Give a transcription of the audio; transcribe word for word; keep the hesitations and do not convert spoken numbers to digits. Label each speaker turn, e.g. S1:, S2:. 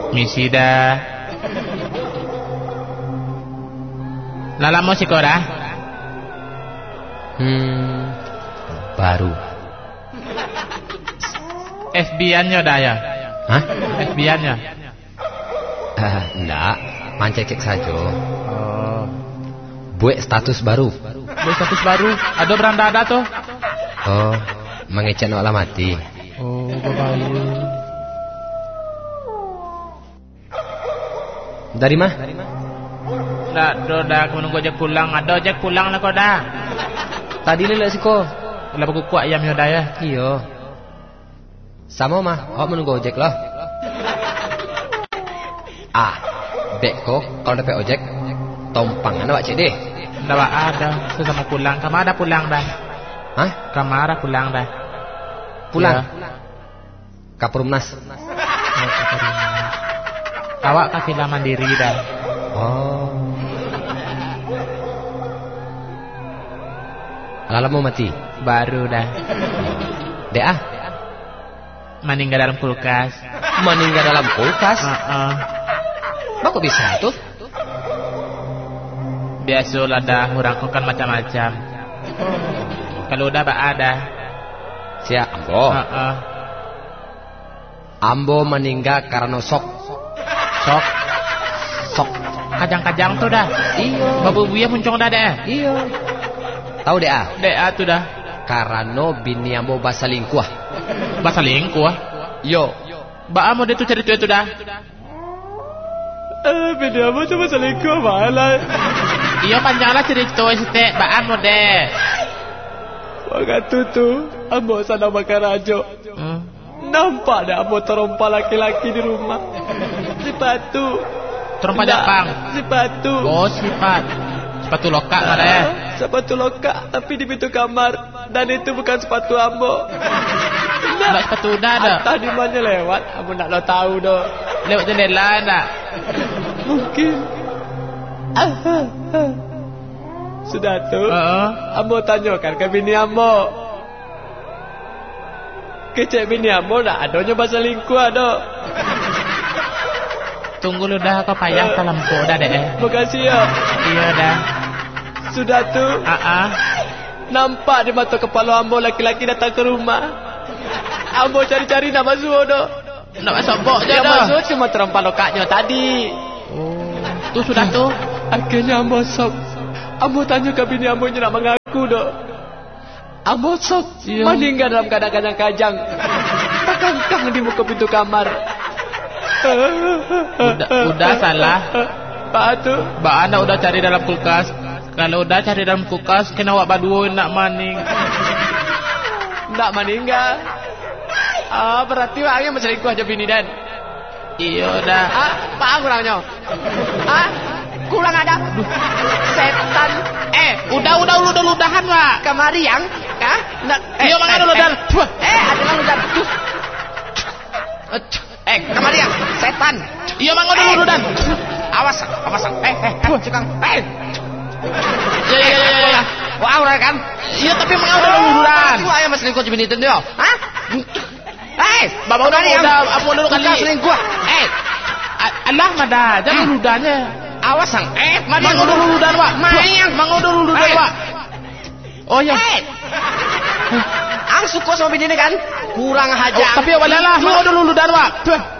S1: Misi dah. Lala mau sih dah?
S2: Hmm, baru.
S1: F B I-nya dah ya?
S2: Hah?
S1: F B I-nya?
S2: Uh, enggak, mancek-cek saja.
S1: Oh.
S2: Buat status baru.
S1: Buat status baru? Ada beranda ada tuh?
S2: Oh, mengecek no alamati.
S1: Oh, baik.
S2: Dari mah?
S1: Dah, dah, dah. Menunggu ojek pulang. Ada ojek pulang lah kau dah.
S2: Tadi lelak sih kau.
S1: Lah baku kuat ayam yo dah ya.
S2: Iya. Sama mah, awak menunggu ojek loh. Ah, dek kok kalau dapat ojek, tompangan awak cek deh.
S1: Dah ada, sesama pulang. Kamu ada pulang dah.
S2: Hah?
S1: Kamu ada pulang dah.
S2: Pulang?
S1: Ya.
S2: Kapurumnas.
S1: Awak kafilah mandiri dah.
S2: Oh. Lala mau mati?
S1: Baru dah.
S2: Dek ah.
S1: Meninggal dalam kulkas.
S2: Meninggal dalam kulkas?
S1: Uh-uh.
S2: Kok bisa tuh?
S1: Biasalah dah, orang kan macam-macam. Kalau udah bak ada.
S2: Siap, Ambo.
S1: Uh-uh.
S2: Ambo meninggal karena sok.
S1: Sok?
S2: Sok.
S1: Kajang-kajang tuh dah.
S2: Iya.
S1: Babu buaya muncung dah deh.
S2: Iya. Tahu deh ah?
S1: Deh ah tuh dah.
S2: Karena bini Ambo bahasa lingkuah.
S1: Bahasa lingkuah?
S2: Yo.
S1: Ba amo dia tuh cerita itu dah.
S2: Eh, bini Ambo tuh bahasa lingkuah malah.
S1: Iya panjanglah cerita itu ba amo deh.
S2: Waktu tuh Ambo sana makan rajo.
S1: Hmm.
S2: Nampak dah Ambo terompa laki-laki di rumah. Sepatu.
S1: Terompa Jepang.
S2: Sepatu.
S1: Oh sifat. Sepatu lokak mana ya?
S2: Sepatu lokak tapi di pintu kamar dan itu bukan sepatu Ambo.
S1: Nak sepatu udah ada.
S2: Tadi mana lewat? Ambo nak lo tahu doh.
S1: Lewat jendela nak.
S2: Mungkin. Ah, ah, ah. Sudah tuh.
S1: Uh-uh.
S2: Ambo tanyakan ke bini Ambo. Kecek bini Ambo nak adanya bahasa lingkuah doh.
S1: Tunggu lu dah kau payah ke lampu dah deh.
S2: Makasih ya.
S1: Iya dah.
S2: Sudah tuh.
S1: Ah-ah.
S2: Nampak di mata kepala Ambo laki-laki datang ke rumah. Ambo cari-cari nak masuk doh.
S1: Nak masuk bok je
S2: Yang
S1: dah.
S2: masuk cuma terompa lokaknya tadi.
S1: Oh. Tu sudah tu.
S2: Akhirnya Ambo sok. Ambo tanya ke bini Ambo nak mengaku doh. Ambo sok
S1: Iya.
S2: meninggal dalam keadaan kajang-kajang. Terkangkang di muka pintu kamar.
S1: Udah, udah salah.
S2: Pak tu.
S1: Mbak anda udah cari dalam kulkas. Kalau udah cari dalam kulkas, kena awak baduo nak maning.
S2: Nak meninggal. Ah, berarti orangnya berselingkuh aja bini dan.
S1: Iya dah.
S2: Ah, pak kurangnya. Ah, kurang ada. Setan.
S1: Eh, udah udah udah udah ludahan pak.
S2: Kemari yang, ah? Nak.
S1: Iya mang ada ludahan.
S2: Eh, ada yang ludahan. Eh, kemari yang, setan.
S1: Iya mang ada ludahan.
S2: Awas, awas. Eh, eh, cekang. Eh.
S1: Ya ya ya ya.
S2: Wah, orang kan?
S1: Iya tapi mang ada ludahan.
S2: Itu ayam selingkuh bini itu dia. Hah? Eh,
S1: Bapak udah udah apa dulu kali.
S2: Selingkuh. Eh,
S1: Allah mada, jangan ludahnya.
S2: awas sang. Eh,
S1: Mang udah ludahan pak.
S2: Mayang.
S1: Mang udah ludahan pak. Oh ya.
S2: Eh. Ang suka sama bini ini kan? Kurang hajar.
S1: Tapi awalnya lah, mang udah ludahan pak.